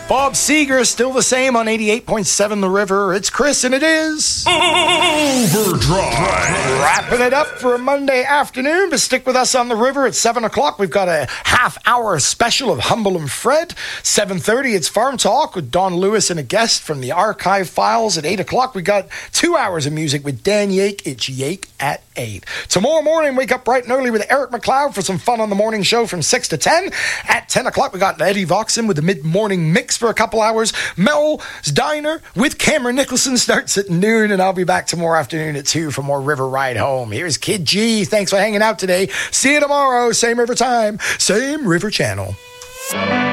Bob Seger, still the same on 88.7 The River. It's Chris, and it is Overdrive. Wrapping it up for a Monday afternoon, but stick with us on The River at 7 o'clock. We've got a half-hour special of Humble and Fred. 7:30, it's Farm Talk with Don Lewis and a guest from the archive files. At 8 o'clock, we got 2 hours of music with Dan Yake. It's Yake at 8. Tomorrow morning, wake up bright and early with Eric McLeod for some fun on the morning show from 6 to 10. At 10 o'clock, we got Eddie Voxon with the mid-morning mix for a couple hours. Mel's Diner with Cameron Nicholson starts at noon, and I'll be back tomorrow afternoon at 2 for more River Ride Home. Here's Kid G. Thanks for hanging out today. See you tomorrow. Same river time, same river channel.